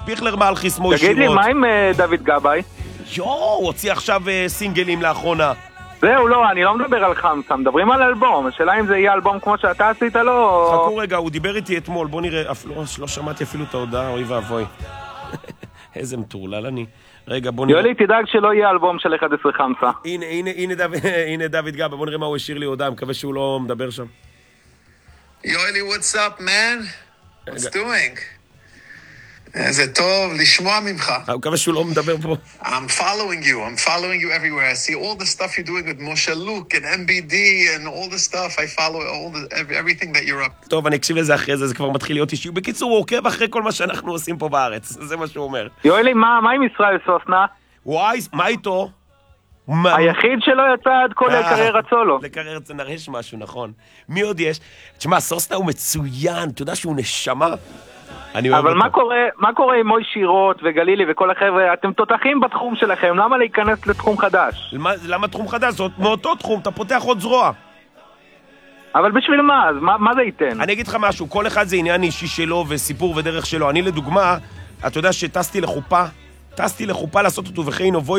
שפיכלר מלכיס מו ישירות. תגיד לי, מה עם דוד גבאי? הוא הוציא עכשיו סינגלים לאחרונה. זהו, לא, אני לא מדבר על חמסה, מדברים על אלבום. השאלה אם זה יהיה אלבום כמו שאתה עשית לו. חכו רגע, הוא דיבר איתי אתמול, בוא נראה, לא שמעתי אפילו את ההודעה, אוי ואבוי. איזה מטורלל אני. רגע, בוא נראה. יולי, תדאג שלא יהיה אלבום של 11 חמסה. הנה דוד גבאי, בוא נראה מה הוא השאיר לי הודעה, מקווה שהוא לא מדבר שם. יולי, what's up, man? What's doing? זה טוב לשמוע ממך. אני מקווה שהוא לא מדבר פה. I'm following you everywhere. I see all the stuff you're doing with Moshe Luke and MBD and all the stuff. I follow everything that you're up. טוב, אני אקשיב לזה אחרי זה, זה כבר מתחיל להיות אישי. בקיצור, הוא עוקב אחרי כל מה שאנחנו עושים פה בארץ, זה מה שהוא אומר. יואלי, מה עם ישראל סוסנה? וואי, מה איתו? היחיד שלא יצא עד כל קריירת סולו. לקריירת זה נרש משהו, נכון. מי עוד יש? תשמע, סוסנה הוא מצוין, אתה יודע שהוא נשמה. אבל מה קורה עם מוי שירות וגלילי וכל החבר'ה? אתם תותחים בתחום שלכם, למה להיכנס לתחום חדש? למה תחום חדש? זאת מאותו תחום, אתה פותח עוד זרוע. אבל בשביל מה? אז מה זה ייתן? אני אגיד לך משהו, כל אחד זה עניין אישי שלו וסיפור ודרך שלו. אני לדוגמה, אתה יודע שטסתי לחופה לעשות אותו וחיינו בוי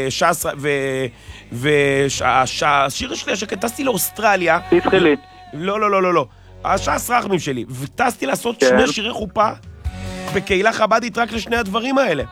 והשיר שלי השקט, טסתי לאוסטרליה. תתחילי. לא. השעס רחמים שלי, וטסתי לעשות שני שירי חופה בקהילה חבדית רק לשני הדברים האלה.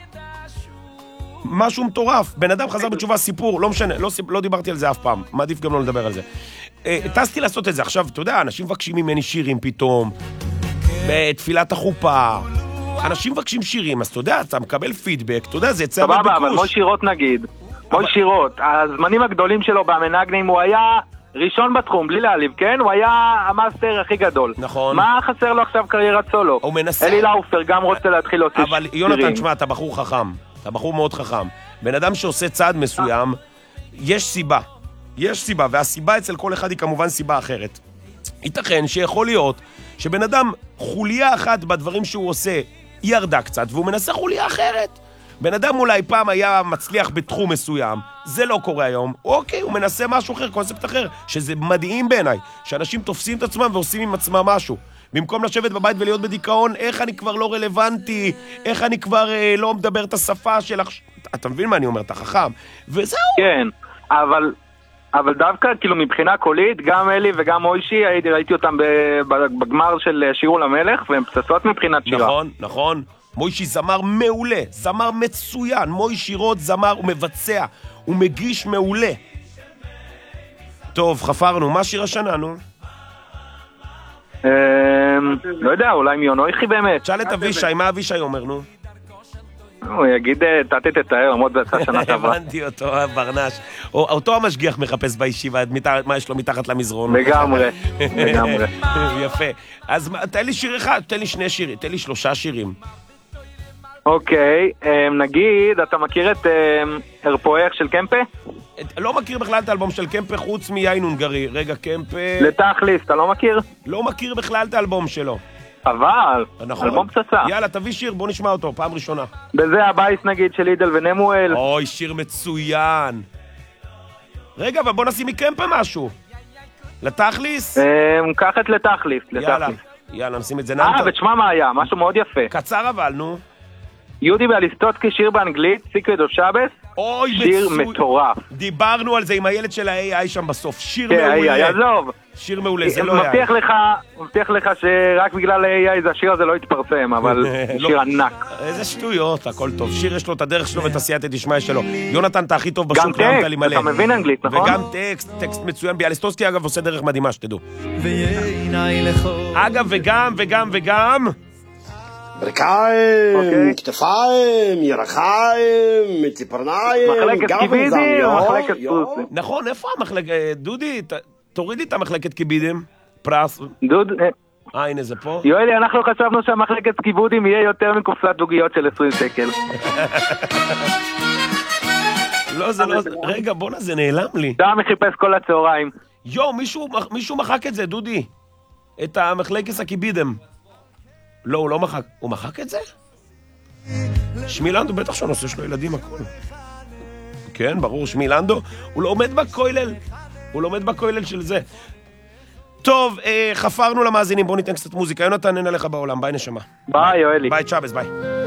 משהו מטורף. בן אדם חזר בתשובה סיפור, לא משנה, לא דיברתי על זה אף פעם, מעדיף גם לא לדבר על זה. טסתי לעשות את זה. עכשיו, אתה יודע, אנשים מבקשים ממני שירים פתאום, בתפילת החופה, אנשים מבקשים שירים, אז אתה יודע, אתה מקבל פידבק, אתה יודע, זה יצא בביקוש. סבבה, אבל מוי שירות נגיד, מוי שירות, הזמנים הגדולים שלו במנגנים, הוא היה ראשון בתחום, בלי להעליב, כן? הוא היה המאסטר הכי גדול. נכון. מה חסר לו עכשיו קריירת סולו? הוא מנסה. אלי לאופר גם רוצה להתחיל להוציא שירים. אבל יונתן, תשמע, אתה בחור חכם. אתה בחור מאוד חכם. בן אדם שעושה צעד מסוים, יש סיבה, והסיבה אצל כל אחד היא כמובן סיבה אחרת. ייתכן שיכול להיות שבן אדם חוליה אחת בדברים שהוא עושה ירדה קצת, והוא מנסה חוליה אחרת. בן אדם אולי פעם היה מצליח בתחום מסוים, זה לא קורה היום, אוקיי, הוא מנסה משהו אחר, קונספט אחר, שזה מדהים בעיניי, שאנשים תופסים את עצמם ועושים עם עצמם משהו. במקום לשבת בבית ולהיות בדיכאון, איך אני כבר לא רלוונטי, איך אני כבר לא מדבר את השפה שלך, אתה מבין מה אני אומר, אתה חכם, וזהו. כן, אבל דווקא, כאילו מבחינה קולית, גם אלי וגם מוישי, ראיתי אותם בגמר של שירו למלך, והם פצצות מבחינת שירה. נכון. מוישי זמר מעולה, זמר מצוין, מוישי רות זמר, הוא מבצע, הוא מגיש מעולה. טוב, חפרנו, מה שיר השנה, נו? לא יודע, אולי מיונויכי באמת. שאל את אבישי, מה אבישי אומר, נו? הוא יגיד, תתת תתאר, עמוד בעצה שנה שעברה. הבנתי אותו, ברנש. אותו המשגיח מחפש בישיבה, מה יש לו מתחת למזרון. לגמרי. יפה. אז תן לי שיר אחד, תן לי שני שירים, תן לי 3 שירים. אוקיי, נגיד, אתה מכיר את הרפואך של קמפה? לא מכיר בכלל את האלבום של קמפה חוץ מיין הונגרי. רגע, קמפה... לתכלס, אתה לא מכיר? לא מכיר בכלל את האלבום שלו. אבל, נכון. אלבום פצצה. יאללה, תביא שיר, בוא נשמע אותו, פעם ראשונה. בזה הבייס נגיד של אידל ונמואל. אוי, שיר מצוין. רגע, אבל בוא נשים מקמפה משהו. לתכליס? קח את לתכליס. יאללה, נשים את זה. ותשמע מה היה, משהו מאוד יפה. קצר אבל, נו. יהודי באליסטוצקי, שיר באנגלית, סיקרט אוף שבס. אוי, שיר מטורף. דיברנו על זה עם הילד של ה-AI שם בסוף. שיר מעולה. מעולה. עזוב. שיר מעולה, זה לא היה. מבטיח לך שרק בגלל ה-AI השיר הזה לא יתפרסם, אבל שיר ענק. איזה שטויות, הכל טוב. שיר יש לו את הדרך שלו ואת הסייעתא דשמיא שלו. יונתן, אתה הכי טוב בשוק. גם טקסט, אתה מבין אנגלית, נכון? וגם טקסט מצוין. ביאליסטוסקי, אגב, עושה דרך מדהימה, שתדעו. אגב, וגם... ברכיים, כתפיים, ירחיים, ציפורניים, מחלקת קיבידים, מחלקת סוסים. נכון, איפה המחלקת? דודי, תורידי את המחלקת קיבידים. פרס. הנה זה פה. יואלי, אנחנו חשבנו שהמחלקת קיבודים יהיה יותר מקופסת דוגיות של 20 שקל. לא, זה לא... רגע, בונה, זה נעלם לי. דמי חיפש כל הצהריים. יו, מישהו מחק את זה, דודי. את המחלקת הקיבידים. לא, הוא לא מחק. הוא מחק את זה? שמילנדו, בטח שהנושא שלו ילדים הכל. כן, ברור, שמילנדו. הוא לומד בכולל של זה. טוב, חפרנו למאזינים, בוא ניתן קצת מוזיקה. יונתן, אין עליך בעולם. ביי נשמה. ביי, יואלי. ביי, צ'אבס, ביי.